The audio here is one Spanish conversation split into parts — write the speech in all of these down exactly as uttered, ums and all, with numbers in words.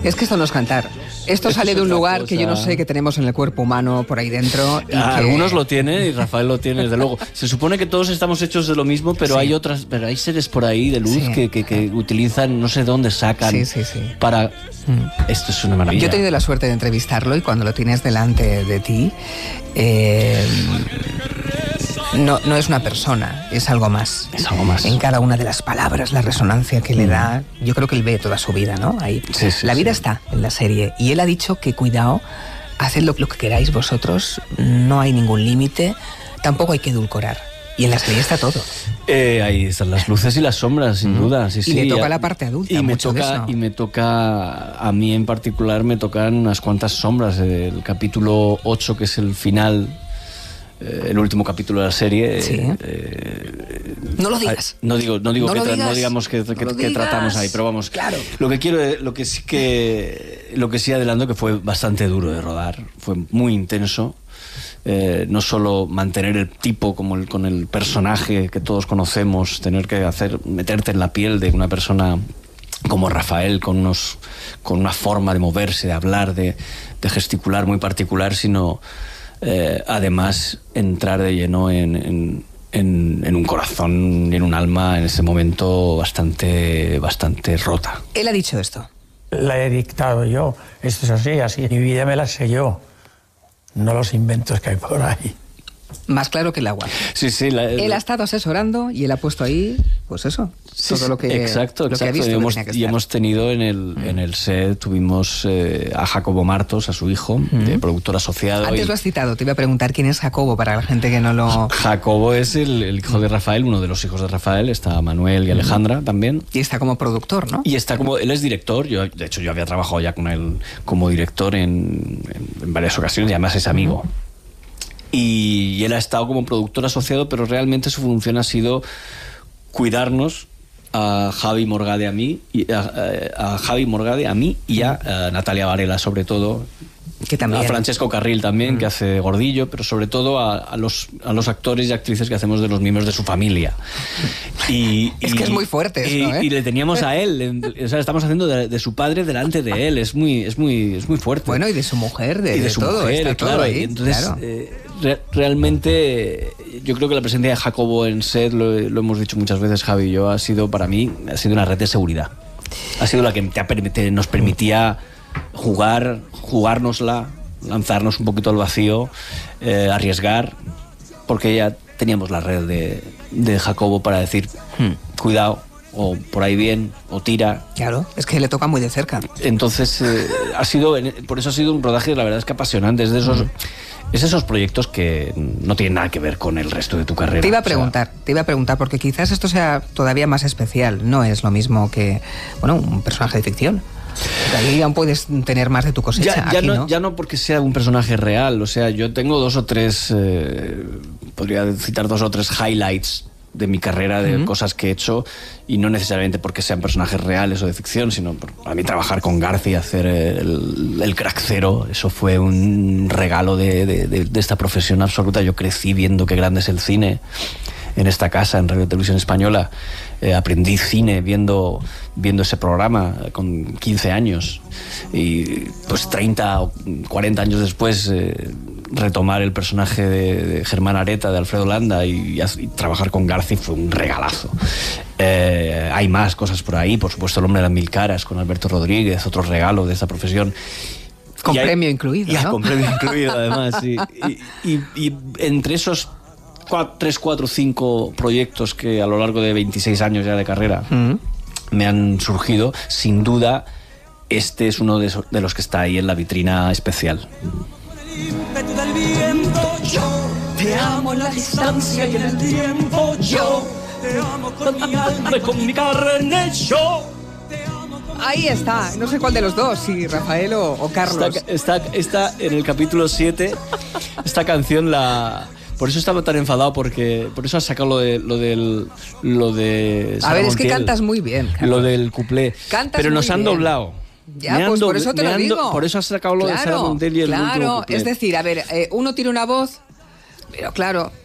Es que esto no es cantar. Esto, esto sale de un lugar cosa... que yo no sé que tenemos en el cuerpo humano por ahí dentro. Y ah, que... Algunos lo tienen y Rafael lo tiene, desde luego. Se supone que todos estamos hechos de lo mismo, pero sí. hay otras, pero hay seres por ahí de luz sí. que, que, que utilizan, no sé dónde sacan sí, sí, sí. para... Mm. Esto es una maravilla. Yo he tenido la suerte de entrevistarlo y cuando lo tienes delante de ti, eh, no, no es una persona, es algo más. Es algo más. En cada una de las palabras, la resonancia que mm. le da, yo creo que él ve toda su vida, ¿no? Ahí. Sí, sí, la vida sí. está en la serie y él ha dicho que cuidado, haced lo, lo que queráis vosotros, no hay ningún límite, tampoco hay que edulcorar. Y en la serie está todo. Eh, ahí están las luces y las sombras, sin mm. duda. Sí, y sí, le toca y, la parte adulta. Y me, mucho toca, de eso. y me toca, a mí en particular, me tocan unas cuantas sombras. El capítulo ocho, que es el final, eh, el último capítulo de la serie. Sí. Eh, no lo digas. No digo, no digo no que lo tra- digas. no digamos que, que, no que tratamos ahí, pero vamos. Claro. Lo que quiero, lo que sí que, lo que sí adelanto que fue bastante duro de rodar, fue muy intenso. Eh, no solo mantener el tipo como el, con el personaje que todos conocemos, tener que hacer meterte en la piel de una persona como Rafael, con unos con una forma de moverse, de hablar, de, de gesticular muy particular, sino eh, además entrar de lleno en, en, en, en un corazón y en un alma en ese momento bastante, bastante rota. Él ha dicho esto. La he dictado yo, esto es así, así. Mi vida me la sé yo. No los inventos que hay por ahí. Más claro que el agua. Sí, sí. La, él ha estado asesorando y él ha puesto ahí, pues eso, sí, todo lo que, exacto, lo que exacto. ha visto. Y hemos, que y hemos tenido en el, mm. en el set, tuvimos eh, a Jacobo Martos, a su hijo, mm. de productor asociado. Antes y... lo has citado, te iba a preguntar quién es Jacobo para la gente que no lo... Jacobo es el, el hijo de Rafael, uno de los hijos de Rafael, está Manuel y Alejandra mm. también. Y está como productor, ¿no? Y está como, él es director, yo, de hecho yo había trabajado ya con él como director en, en, en varias ocasiones y además es amigo. Mm. Y él ha estado como productor asociado, pero realmente su función ha sido cuidarnos a Javi Morgade a mí, y a, a Javi Morgade a mí y a, a Natalia Varela sobre todo. Que también. A Francesco Carril también, mm. que hace Gordillo, pero sobre todo a, a, los, a los actores y actrices que hacemos de los miembros de su familia. Y, es y, que es muy fuerte y, esto, ¿eh? Y le teníamos a él, o sea, estamos haciendo de, de su padre delante de él, es muy, es muy, es muy fuerte. Bueno, y de su mujer, de, y de, de su todo, mujer, está claro. todo ahí, y entonces, claro. eh, re, realmente, yo creo que la presencia de Jacobo en set, lo, lo hemos dicho muchas veces, Javi y yo, ha sido para mí, ha sido una red de seguridad. Ha sido la que te ha, te, nos permitía jugar, jugárnosla, lanzarnos un poquito al vacío, eh, arriesgar, porque ya teníamos la red de, de Jacobo para decir, hmm, cuidado, o por ahí bien, o tira. Claro, es que le toca muy de cerca. Entonces, eh, ha sido, por eso ha sido un rodaje, la verdad es que apasionante. Es de esos, mm. es esos proyectos que no tienen nada que ver con el resto de tu carrera. Te iba a preguntar, o sea, te iba a preguntar, porque quizás esto sea todavía más especial. No es lo mismo que, bueno, un personaje de ficción. Ahí aún puedes tener más de tu cosecha. Ya, ya, aquí, no, ¿no? ya no porque sea un personaje real, o sea, yo tengo dos o tres, eh, podría citar dos o tres highlights de mi carrera, de uh-huh. cosas que he hecho, y no necesariamente porque sean personajes reales o de ficción, sino por, a mí trabajar con García, hacer el, el crack cero, eso fue un regalo de, de, de, de esta profesión absoluta. Yo crecí viendo qué grande es el cine en esta casa, en Radio Televisión Española. Eh, aprendí cine viendo, viendo ese programa con quince años, y pues treinta o cuarenta años después eh, retomar el personaje de, de Germán Areta, de Alfredo Landa, y, y, y trabajar con Garci fue un regalazo. Eh, hay más cosas por ahí, por supuesto El hombre de las mil caras con Alberto Rodríguez, otro regalo de esta profesión. Con hay, premio incluido, ya, ¿no? Con premio incluido, además, sí. y, y, y entre esos tres, cuatro, cinco proyectos que a lo largo de veintiséis años ya de carrera mm. me han surgido, sin duda este es uno de, esos, de los que está ahí en la vitrina especial. Yo te amo en la distancia y en el tiempo, yo te amo con mi alma y con mi carne, yo. Ahí está, no sé cuál de los dos, si Rafael o, o Carlos. Está, está, está en el capítulo siete, esta canción la... Por eso estaba tan enfadado, porque por eso has sacado lo de lo del lo de Sara A ver, Montiel, es que cantas muy bien, Carlos. Lo del cuplé. Cantas Pero nos han bien. doblado. Ya, me pues por eso te lo digo. Do, por eso has sacado lo claro, de Sara Montiel y el claro, último cuplé. Es decir, a ver, eh, uno tiene una voz, pero claro,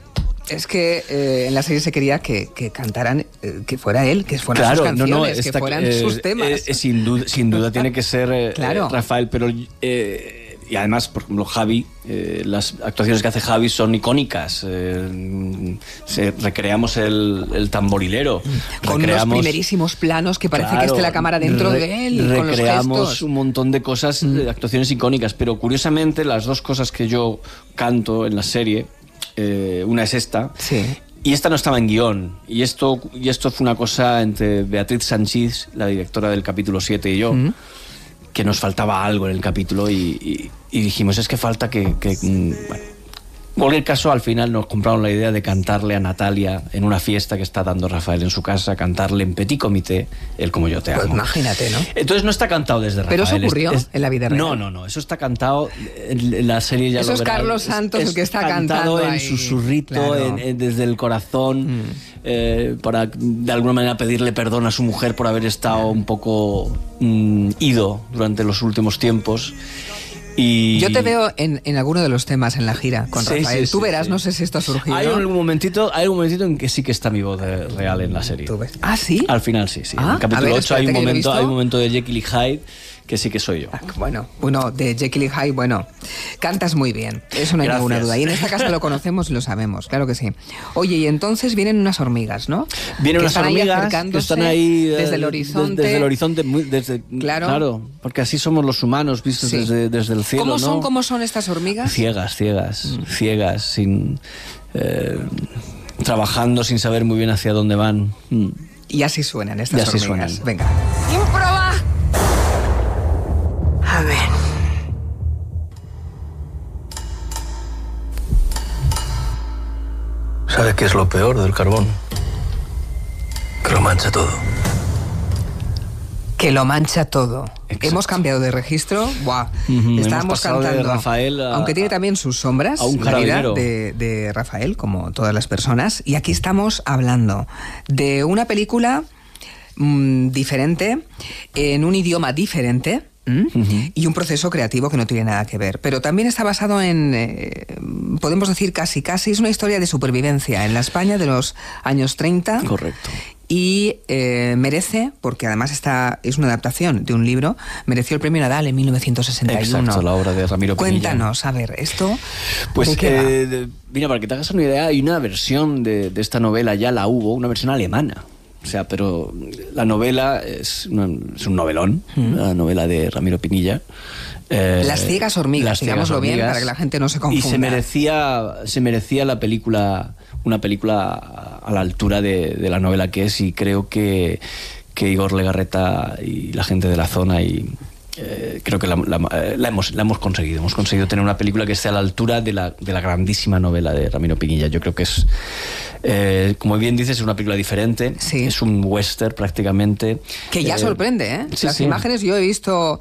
Es que eh, en la serie se quería que, que cantaran, eh, que fuera él, que fueran claro, sus canciones, no, no, que está, fueran eh, sus temas. Eh, eh, sin, duda, sin duda tiene que ser eh, claro. eh, Rafael, pero... Eh, y además, por ejemplo, Javi, eh, las actuaciones que hace Javi son icónicas. Eh, se, recreamos el, el tamborilero. Con recreamos, unos primerísimos planos que parece claro, que esté la cámara dentro re, de él. Recreamos con los gestos. un montón de cosas, mm. de actuaciones icónicas. Pero curiosamente, las dos cosas que yo canto en la serie, eh, una es esta. Sí. Y esta no estaba en guión. Y esto, y esto fue una cosa entre Beatriz Sanchís, la directora del capítulo siete, y yo. Mm. que nos faltaba algo en el capítulo y, y, y dijimos, es que falta que... que bueno. En cualquier caso, al final nos compraron la idea de cantarle a Natalia en una fiesta que está dando Rafael en su casa, cantarle en petit comité, el Como yo te amo. Pues imagínate, ¿no? Entonces no está cantado desde Rafael. ¿Pero eso ocurrió es, es, en la vida real? No, no, no. Eso está cantado en, en la serie, ya eso lo es verán. Carlos Santos es, el que está es cantando cantado ahí. en susurrito, claro. en, en, desde el corazón, mm. eh, para de alguna manera pedirle perdón a su mujer por haber estado un poco mm, ido durante los últimos tiempos. Y... Yo te veo en, en alguno de los temas en la gira con sí, Rafael. sí, Tú sí, verás, sí. no sé si esto ha surgido. Hay un momentito, hay un momentito en que sí que está mi voz de, real en la serie. ¿Tú ves? ¿Ah, sí? Al final sí, sí. Ah, en el capítulo ver, ocho hay un, que momento, hay un momento de Jekyll y Hyde que sí que soy yo. Ah, bueno, bueno, de Jekyll y Hyde, bueno, cantas muy bien, eso no hay Gracias. ninguna duda. Y en esta casa lo conocemos y lo sabemos, claro que sí. Oye, y entonces vienen unas hormigas, ¿no? Vienen que unas hormigas que están ahí desde el horizonte. Desde el horizonte, muy, desde, claro. claro, porque así somos los humanos, vistos sí. desde, desde el cielo. ¿Cómo son, ¿no? cómo son estas hormigas? Ciegas, ciegas, mm. ciegas, sin eh, trabajando sin saber muy bien hacia dónde van. Mm. Y así suenan estas y así hormigas. Suenan. Venga. ¡Improba! A ver. ¿Sabes qué es lo peor del carbón? Que lo mancha todo. Que lo mancha todo. Exacto. Hemos cambiado de registro. Buah. Uh-huh. Estábamos cantando. De Rafael a, aunque tiene también sus sombras, a un la vida carabinero. de, de Rafael, como todas las personas. Y aquí estamos hablando de una película mmm, diferente, en un idioma diferente. ¿Mm? Uh-huh. Y un proceso creativo que no tiene nada que ver. Pero también está basado en, eh, podemos decir casi, casi, es una historia de supervivencia en la España de los años treinta. Correcto. Y eh, merece, porque además esta es una adaptación de un libro, mereció el premio Nadal en mil novecientos sesenta y uno. Exacto, la obra de Ramiro Pinilla. Cuéntanos, a ver, esto... Pues, ¿de qué eh, va? de, mira, para que te hagas una idea, hay una versión de, de esta novela, ya la hubo, una versión alemana. O sea, pero la novela es, una, es un novelón, mm. la novela de Ramiro Pinilla. Eh, Las ciegas hormigas, las digámoslo bien, para que la gente no se confunda. Y se merecía, se merecía la película, una película a la altura de, de la novela que es, y creo que, que Igor Legarreta y la gente de la zona y... Eh, creo que la, la, la, hemos, la hemos conseguido. Hemos conseguido tener una película que esté a la altura de la, de la grandísima novela de Ramiro Pinilla. Yo creo que es, eh, como bien dices, es una película diferente. Sí. Es un western prácticamente. Que ya eh, sorprende, ¿eh? Sí, Las sí. imágenes yo he visto...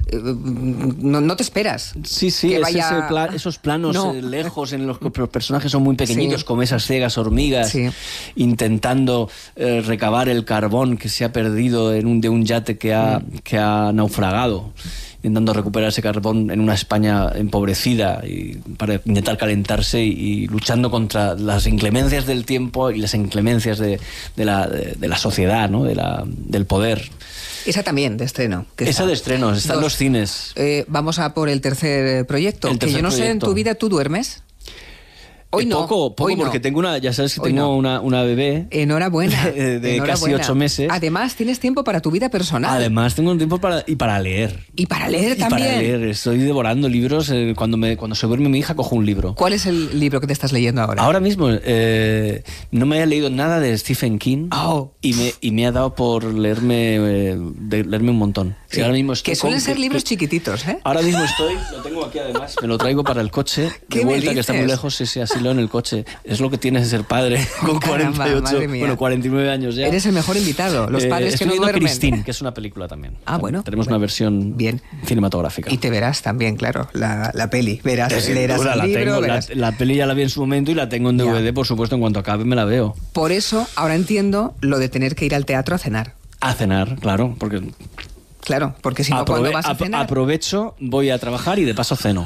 No, no te esperas. Sí, sí, que es vaya... ese plan, esos planos no. eh, lejos en los que los personajes son muy pequeñitos, sí. como esas ciegas hormigas, sí. intentando eh, recabar el carbón que se ha perdido en un, de un yate que ha, mm. que ha naufragado, intentando recuperar ese carbón en una España empobrecida y para intentar calentarse y, y luchando contra las inclemencias del tiempo y las inclemencias de, de, la, de, de la sociedad, ¿no? de la, del poder. Esa también, de estreno. Que Esa está. de estreno, está en los cines. Eh, vamos a por el tercer proyecto. El tercer que yo no proyecto. sé, ¿en tu vida tú duermes? Hoy no. Poco, poco hoy no. porque tengo una, ya sabes que Hoy tengo no. una, una bebé. Enhorabuena. De, de Enhorabuena. casi ocho meses. Además, tienes tiempo para tu vida personal. Además, tengo un tiempo para, y para leer. Y para leer y también. Para leer. Estoy devorando libros. Eh, cuando, me, cuando se duerme mi hija, cojo un libro. ¿Cuál es el libro que te estás leyendo ahora? Ahora mismo, eh, no me había leído nada de Stephen King. Oh. Y, me, y me ha dado por leerme, eh, de, leerme un montón. Sí. Y ahora mismo estoy que suelen con, ser que, libros que, chiquititos, ¿eh? Ahora mismo estoy, lo tengo aquí además, me lo traigo para el coche. ¿Qué de vuelta, me que está muy dices? lejos, sí, sí, así leo en el coche. Es lo que tienes de ser padre con Caramba, cuarenta y ocho, madre mía. bueno, cuarenta y nueve años ya. Eres el mejor invitado. Los padres eh, que no estoy viendo duermen. Christine, que es una película también. Ah, bueno. Tenemos bueno. una versión bien. cinematográfica. Y te verás también, claro, la, la peli. Verás, Sin leerás duda, el la, libro, tengo, verás. la, la peli ya la vi en su momento y la tengo en D V D, ya. Por supuesto, en cuanto acabe me la veo. Por eso ahora entiendo lo de tener que ir al teatro a cenar. A cenar, claro, porque... Claro, porque si no, Aprove ¿cuándo vas a cenar? Aprovecho, voy a trabajar y de paso ceno.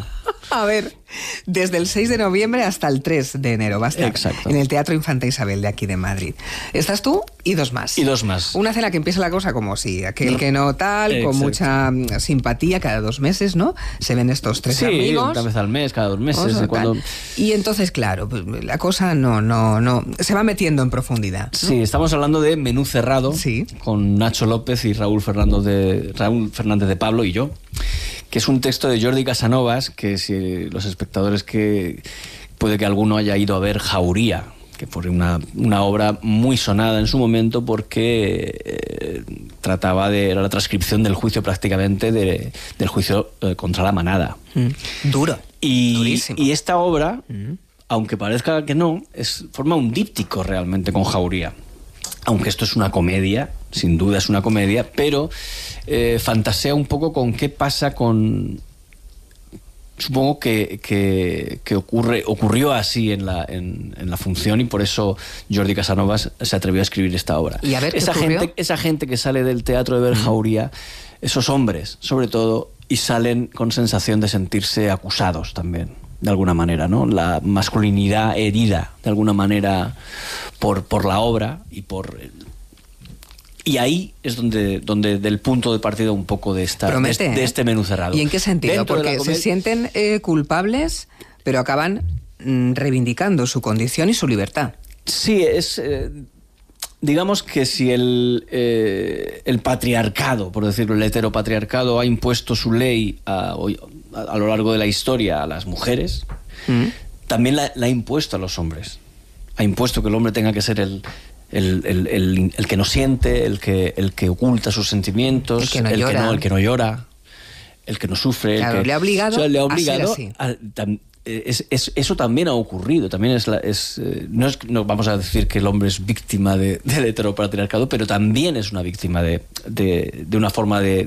A ver, desde el seis de noviembre hasta el tres de enero va a estar Exacto. en el Teatro Infanta Isabel de aquí de Madrid. Estás tú y dos más. Y dos más. Una cena que empieza la cosa como si aquel que no tal, Exacto. con mucha mm, simpatía, cada dos meses, ¿no? Se ven estos tres Sí, amigos. una vez al mes, cada dos meses. Oso, de cuando... tal. Y entonces, claro, pues, la cosa no, no, no, se va metiendo en profundidad, ¿no? Sí, estamos hablando de Menú Cerrado, Sí. con Nacho López y Raúl, Fernando de, Raúl Fernández de Pablo y yo, que es un texto de Jordi Casanovas, que si los espectadores que puede que alguno haya ido a ver Jauría, que fue una, una obra muy sonada en su momento porque eh, trataba de era la transcripción del juicio prácticamente de, del juicio eh, contra la manada. Mm. Duro. Y, Durísimo. y esta obra, Mm. aunque parezca que no, es, forma un díptico realmente con Jauría. Aunque esto es una comedia, sin duda es una comedia, pero eh, fantasea un poco con qué pasa con... Supongo que, que, que ocurre, ocurrió así en la, en, en la función y por eso Jordi Casanovas se atrevió a escribir esta obra. ¿Y a ver qué esa ocurrió? gente, esa gente que sale del teatro de ver Jauría, esos hombres, sobre todo, y salen con sensación de sentirse acusados también, de alguna manera, ¿no? La masculinidad herida, de alguna manera, por, por la obra y por... Y ahí es donde, donde del punto de partida un poco de, esta, Promete, de, de ¿eh? este Menú Cerrado. ¿Y en qué sentido? Dentro de la Porque comedia- se sienten eh, culpables, pero acaban mm, reivindicando su condición y su libertad. Sí, es... eh, digamos que si el, eh, el patriarcado, por decirlo, el heteropatriarcado ha impuesto su ley a, a, a lo largo de la historia a las mujeres, Mm. también la, la ha impuesto a los hombres. Ha impuesto que el hombre tenga que ser el... El, el, el, el que no siente, el que, el que oculta sus sentimientos, El que no el llora. que no, el que no llora, el que no sufre. Claro, el que, le ha obligado o sea, le ha a ser obligado así. a- tam- es- es- eso también ha ocurrido. También es, la- es, eh, no, es no vamos a decir que el hombre es víctima de, del heteropatriarcado, pero también es una víctima de, de, de una forma de,